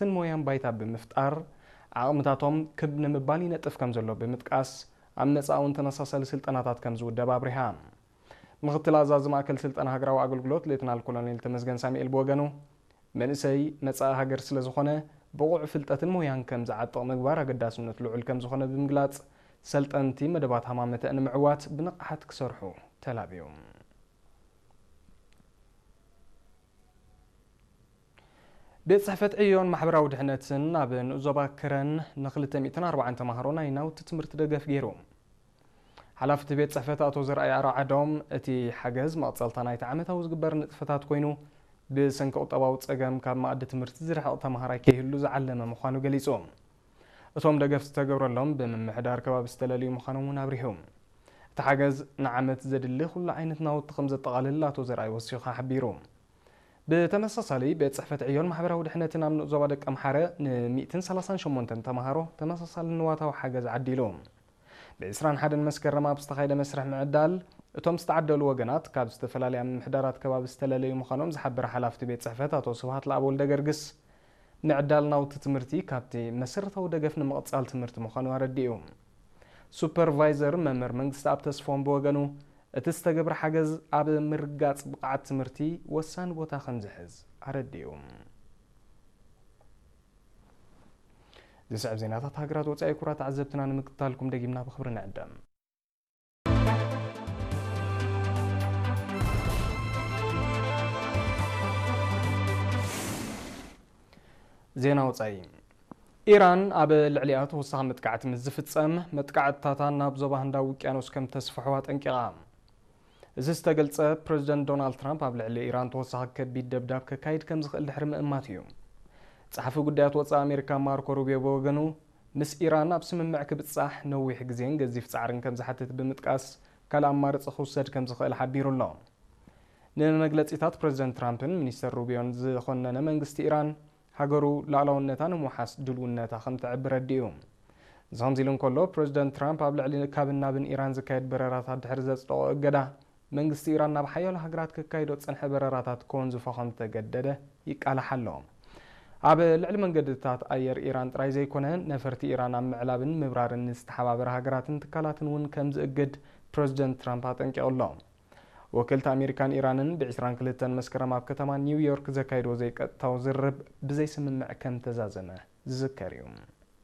ትምህርትን ሞያን ባይታ ብምፍጣር ዓቕምታቶም ክብ ንምባል ይነጥፍ ከም ዘሎ ብምጥቃስ ኣብ ነፃውን ተመሳሳሊ ስልጠናታት ከም ዝውደብ ኣብሪሃ ምክትል ኣዛዚ ማእከል ስልጠና ሃገራዊ ኣገልግሎት ሌተናል ኮሎኔል ተመስገን ሳሙኤል ብወገኑ መንእሰይ መጻኢ ሃገር ስለ ዝኾነ ብቑዕ ፍልጠትን ሞያን ከም ዝዓጥቕ ምግባር ኣገዳስነት ልዑል ከም ዝኾነ ብምግላጽ ሰልጠንቲ መደባት ሃማመተ ንምዕዋት ብንቕሓት ክሰርሑ ተላብዮም ቤት ጽሕፈት ዕዮን ማሕበራዊ ድሕነትን ኣብ ንዞባ ከረን ን240 ተማሃሮ ናይ ናውቲ ትምህርቲ ደገፍ ገይሮም ሓላፍቲ ቤት ጽሕፈት ኣቶ ዘርኣይ ኣራዓዶም እቲ ሓገዝ መቕጸልታ ናይቲ ዓመታዊ ዝግበር ንጥፈታት ኮይኑ ብሰንኪ ቁጠባዊ ጸገም ካብ ማእዲ ትምህርቲ ዝርሕቕ ተማሃራይ ከይህሉ ዝዓለመ ምዃኑ ገሊጾም እቶም ደገፍ ዝተገብረሎም ብምምሕዳር ከባቢ ዝተለልዩ ምዃኖም እውን ኣብሪሆም እቲ ሓገዝ ንዓመት ዘድሊ ኩሉ ዓይነት ናውቲ ከም ዘጠቓልል ኣቶ ዘርኣይ ወሲኹ ሓቢሮም ብተመሳሳሊ ቤት ጽሕፈት ዕዮን ማሕበራዊ ድሕነትን ኣብ ዞባ ደቀ ኣምሓረ ን138 ተማሃሮ ተመሳሳሊ ንዋታዊ ሓገዝ ዓዲሎም ብ21 መስከረም ኣብ ዝተኻየደ መስርሕ ምዕዳል እቶም ዝተዓደሉ ወገናት ካብ ዝተፈላለያ ምምሕዳራት ከባቢ ዝተለለዩ ምዃኖም ዝሓበረ ሓላፍቲ ቤት ጽሕፈት ኣቶ ስብሃት ለኣቦወልደ ገርግስ ምዕዳል ናውቲ ትምህርቲ ካብቲ መሰረታዊ ደገፍ ንምቕጻል ትምህርቲ ምዃኑ ኣረዲኦም ሱፐርቫይዘር መምህር መንግስቲ ኣብ ተስፎም ብወገኑ እቲ ዝተገብረ ሓገዝ ኣብ ምርጋጽ ብቕዓት ትምህርቲ ወሳኒ ቦታ ከም ዝሕዝ ኣረዲኦም ዝስዕብ ዜናታት ሃገራት ወጻኢ ኩራት ዓዘብትና ንምክትታልኩም ደጊምና ብኽብሪ ንዕደም ዜና ወጻኢ ኢራን ኣብ ልዕሊኣ ተወሳኺ መጥቃዕቲ ምስ ዝፍጸም መጥቃዕትታታ ናብ ዞባ ህንዳዊ ውቅያኖስ ከም ተስፍሕዋ ጠንቂቓ እዚ ዝተገልጸ ፕረዚደንት ዶናልድ ትራምፕ ኣብ ልዕሊ ኢራን ተወሳኺ ከቢድ ደብዳብ ከካይድ ከም ዝኽእል ድሕሪ ምእማት እዩ ጸሓፊ ጉዳያት ወጻኢ ኣሜሪካ ማርኮ ሩቢዮ ብወገኑ ምስ ኢራን ኣብ ስምምዕ ክብጻሕ ነዊሕ ግዜን ገዚፍ ጻዕርን ከም ዝሓትት ብምጥቃስ ካልእ ኣማራጺ ክውሰድ ከም ዝኽእል ሓቢሩ ኣሎ ንመግለጺታት ፕረዚደንት ትራምፕን ሚኒስተር ሩቢዮን ዝኾነነ መንግስቲ ኢራን ሃገሩ ላዕላውነታ ንምውሓስ ድልውነታ ከም ትዕብር ኣዲኡ ከምዚ ኢሉ እንከሎ ፕረዚደንት ትራምፕ ኣብ ልዕሊ ካብን ናብን ኢራን ዝካየድ በረራታት ድሕሪ ዘጽደቆ እገዳ መንግስቲ ኢራን ናብ ሓያሎ ሃገራት ክካይዶ ዝጸንሐ በረራታት ከወንዝፎ ከም ዝተገደደ ይቃላሕ ኣሎ ኣብ ልዕሊ መንገድታት ኣየር ኢራን ጥራይ ዘይኮነ ነፈርቲ ኢራን ኣብ ምዕላብን ምብራርን ዝተሓባበረ ሃገራትን ትካላትን እውን ከም ዝእግድ ፕረዚደንት ትራምፕ ኣጠንቂቖሎም ወኪልቲ ኣሜሪካን ኢራንን ብ22 መስከረም ኣብ ከተማ ኒውዮርክ ዘካይድዎ ዘይቀጥታዊ ዝርብ ብዘይስምምዕ ከም ተዛዘመ ዝዝከር እዩ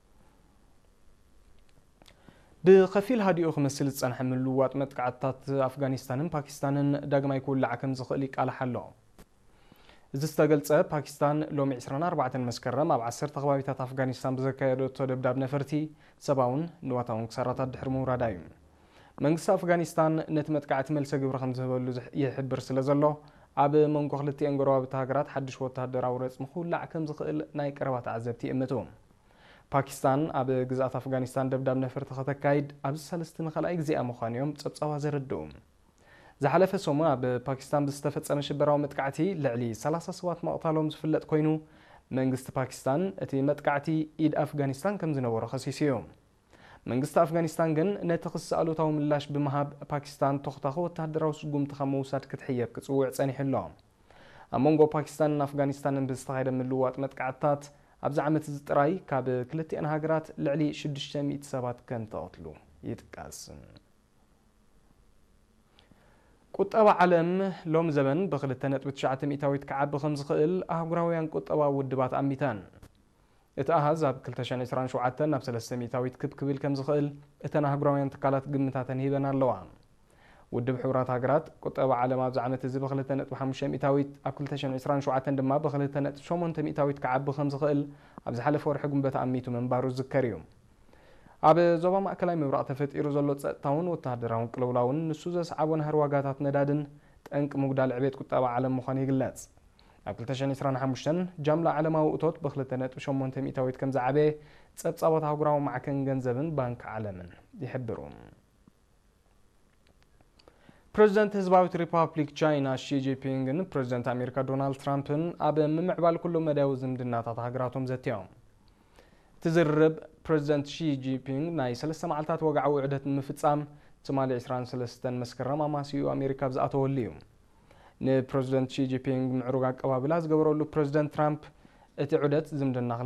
ብኸፊል ሃዲኡ ክመስል ዝጸንሐ ምልውዋጥ መጥቃዕትታት ኣፍጋኒስታንን ፓኪስታንን ዳግማይ ክውላዕ ከም ዝኽእል ይቃላሕ ኣሎ እዚ ዝተገልጸ ፓኪስታን ሎሚ 24 መስከረም ኣብ 10 ከባቢታት ኣፍጋኒስታን ብዘካየደቶ ደብዳብ ነፈርቲ ሰብኣውን ንዋታውን ክሳራታት ድሕሪ ምውራዳ እዩ መንግስቲ ኣፍጋኒስታን ነቲ መጥቃዕቲ መልሰ ግብሪ ከም ዝህበሉ ይሕብር ስለ ዘሎ ኣብ መንጎ ክልቲአን ጎረባብቲ ሃገራት ሓድሽ ወተሃደራዊ ረፅሚ ክውላዕ ከም ዝኽእል ናይ ቀረባ ተዓዘብቲ ይእምቱ ፓኪስታን ኣብ ግዛኣት ኣፍጋኒስታን ደብዳብ ነፈርቲ ከተካይድ ኣብዚ ሰለስተ ንኻልኣይ ግዜኣ ምዃኑ እዮም ፀብፃባ ዘረድኡ ዝሓለፈ ሰሙን ኣብ ፓኪስታን ብዝተፈጸመ ሽበራዊ መጥቃዕቲ ልዕሊ 30 ሰባት መቕታሎም ዝፍለጥ ኮይኑ መንግስቲ ፓኪስታን እቲ መጥቃዕቲ ኢድ ኣፍጋኒስታን ከም ዝነበሮ ኸሲሱ እዩ መንግስቲ ኣፍጋኒስታን ግን ነቲ ክስ ኣሉታዊ ምላሽ ብምሃብ ፓኪስታን ተኽታኺ ወተሃደራዊ ስጉምቲ ካብ ምውሳድ ክትሕየብ ክጽውዕ ጸኒሑ ኣሎ ኣብ መንጎ ፓኪስታንን ኣፍጋኒስታንን ብዝተኻየደ ምልውዋጥ መጥቃዕትታት ኣብዚ ዓመት እዚ ጥራይ ካብ ክልቲአን ሃገራት ልዕሊ 600 ሰባት ከም ተቐትሉ ይጥቀስ ቁጠባ ዓለም ሎም ዘበን ብ2.9 ሚእታዊት ክዓቢ ከም ዝኽእል ኣህጉራውያን ቁጠባ ውድባት ኣሚታን እቲ ኣሃዝ ኣብ 2027 ናብ 3 ሚእታዊት ክብል ከም ዝኽእል እተን ኣህጉራውያን ትካላት ግምታተን ሂበን ኣለዋ ውድብ ሕቡራት ሃገራት ቁጠባ ዓለም ኣብዚ ዓመት እዚ ብ2.5 ሚእታዊት ኣብ 2027 ድማ ብ2.8 ሚእታዊት ክዓቢ ከም ዝኽእል ኣብ ዝሓለፈ ወርሒ ጉንበት ኣሚቱ መንባሩ ዝዝከር እዩ ኣብ ዞባ ማእከላይ ምብራቕ ተፈጢሩ ዘሎ ፀጥታውን ወተሃደራውን ቅልውላውን ንሱ ዘስዓቦ ናህር ዋጋታት ነዳድን ጠንቂ ምጉዳል ዕቤት ቁጠባ ዓለም ምዃኑ ይግለጽ ኣብ 2025 ጃምላ ዓለማዊ እቶት ብ2.8 ሚእታዊት ከም ዝዓበየ ፀብጻባት ኣህጉራዊ ማዕከን ገንዘብን ባንኪ ዓለምን ይሕብሩ ፕሬዚደንት ህዝባዊት ሪፐብሊክ ቻይና ሺ ጂንፒንግን ፕሬዚደንት ኣሜሪካ ዶናልድ ትራምፕን ኣብ ምምዕባል ኩሉ መዳዊ ዝምድናታት ሃገራቶም ዘትዮም تزرب بريزيدنت شي جينبينغ ناي 3 معلتات وقعوا عدة مفتصام تمالي 23 مسكرم اماسيو امريكا بزاتو وليو ن بريزيدنت شي جينبينغ معروق قبابلاز قبروا له بريزيدنت ترامب اتي عدت زمدنا